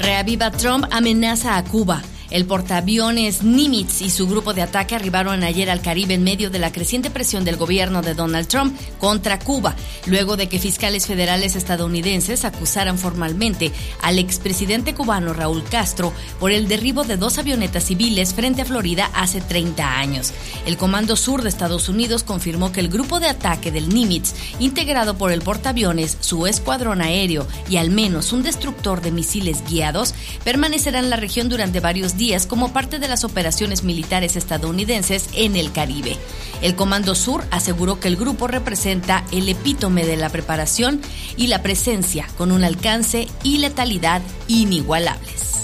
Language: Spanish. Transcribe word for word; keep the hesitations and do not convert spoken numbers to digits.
Reaviva Trump amenaza a Cuba. El portaaviones Nimitz y su grupo de ataque arribaron ayer al Caribe en medio de la creciente presión del gobierno de Donald Trump contra Cuba, luego de que fiscales federales estadounidenses acusaran formalmente al expresidente cubano Raúl Castro por el derribo de dos avionetas civiles frente a Florida hace treinta años. El Comando Sur de Estados Unidos confirmó que el grupo de ataque del Nimitz, integrado por el portaaviones, su escuadrón aéreo y al menos un destructor de misiles guiados, permanecerá en la región durante varios días días como parte de las operaciones militares estadounidenses en el Caribe. El Comando Sur aseguró que el grupo representa el epítome de la preparación y la presencia con un alcance y letalidad inigualables.